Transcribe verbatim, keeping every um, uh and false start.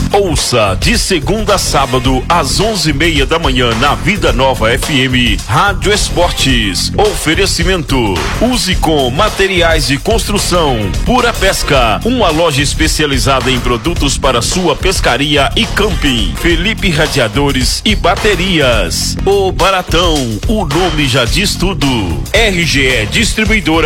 Ouça de segunda a sábado às onze e meia da manhã na Vida Nova F M Rádio Esportes. Oferecimento Use com materiais de construção. Pura Pesca, uma loja especializada em produtos para sua pescaria e camping. Felipe Radiadores e Baterias. O Baratão, o nome já diz tudo. R G E Distribuidora